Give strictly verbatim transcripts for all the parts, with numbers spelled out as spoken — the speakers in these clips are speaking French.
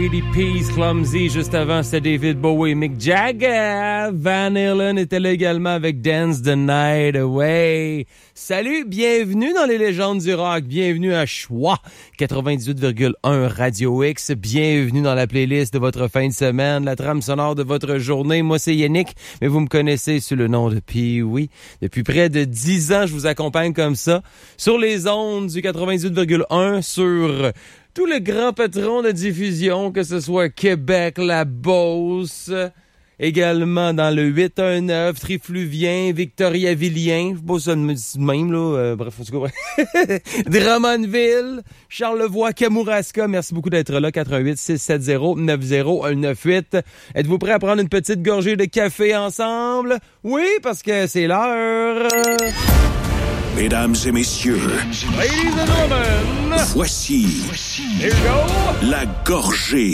eighty Peas, Clumsy, juste avant, c'était David Bowie, Mick Jagger, Van Halen était là également avec Dance the Night Away. Salut, bienvenue dans les légendes du rock, bienvenue à Choix quatre-vingt-dix-huit virgule un Radio X, bienvenue dans la playlist de votre fin de semaine, la trame sonore de votre journée. Moi, c'est Yannick, mais vous me connaissez sous le nom de Pee-Wee. Depuis près de dix ans, je vous accompagne comme ça, sur les ondes du quatre-vingt-dix-huit virgule un, sur tous les grands patrons de diffusion, que ce soit Québec, la Beauce, également dans le huit un neuf, Trifluvien, Victoriavillien, je sais pas si ça me dit de même, là, euh, bref, en tout cas, Drummondville, Charlevoix, Kamouraska, merci beaucoup d'être là, quatre un huit six sept zéro neuf zéro un neuf huit. Êtes-vous prêts à prendre une petite gorgée de café ensemble? Oui, parce que c'est l'heure. Mesdames et messieurs, Ladies and gentlemen, voici here you go. la gorgée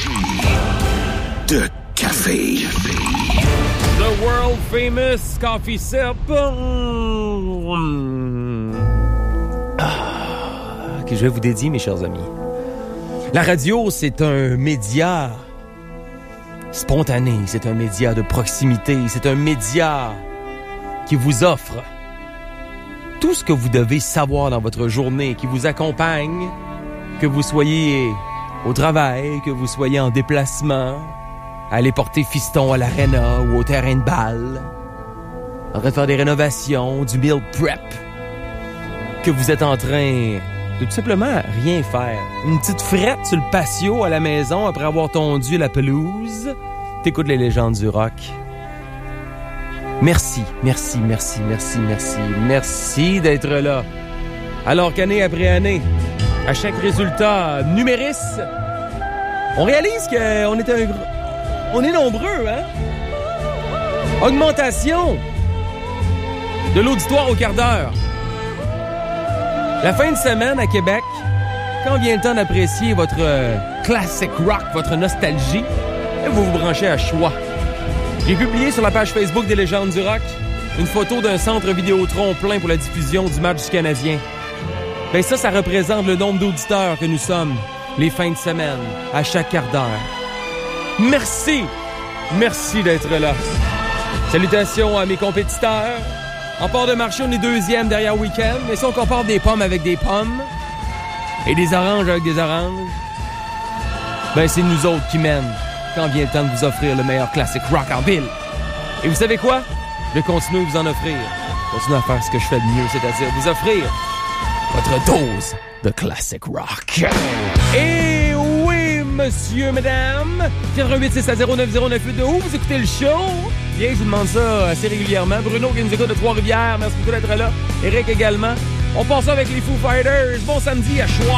de café. The world famous coffee sip. Ah, que je vais vous dédier, mes chers amis. La radio, c'est un média spontané, c'est un média de proximité, c'est un média qui vous offre tout ce que vous devez savoir dans votre journée, qui vous accompagne, que vous soyez au travail, que vous soyez en déplacement, à aller porter fiston à l'aréna ou au terrain de balle, en train de faire des rénovations, du meal prep, que vous êtes en train de tout simplement rien faire. Une petite frette sur le patio à la maison après avoir tondu la pelouse. T'écoutes les légendes du rock. Merci, merci, merci, merci, merci, merci d'être là. Alors qu'année après année, à chaque résultat numéris, on réalise qu'on est un, on est nombreux, hein? Augmentation de l'auditoire au quart d'heure. La fin de semaine à Québec, quand vient le temps d'apprécier votre euh, classic rock, votre nostalgie, vous vous branchez à Choix. J'ai publié sur la page Facebook des légendes du rock une photo d'un centre Vidéotron plein pour la diffusion du match du Canadien. Ben ça, ça représente le nombre d'auditeurs que nous sommes les fins de semaine, à chaque quart d'heure. Merci! Merci d'être là. Salutations à mes compétiteurs. En port de marché, on est deuxième derrière Week-end, mais si on compare des pommes avec des pommes et des oranges avec des oranges, ben c'est nous autres qui mènent quand vient le temps de vous offrir le meilleur classique rock en ville. Et vous savez quoi? Je vais continuer à vous en offrir. Continuer à faire ce que je fais de mieux, c'est-à-dire vous offrir votre dose de classic rock. Et oui, monsieur, madame, quatre un huit six sept zéro neuf zéro neuf huit, de où vous écoutez le show? Bien, je vous demande ça assez régulièrement. Bruno qui nous écoute de Trois-Rivières, merci beaucoup d'être là. Eric également. On passe ça avec les Foo Fighters. Bon samedi à Choix.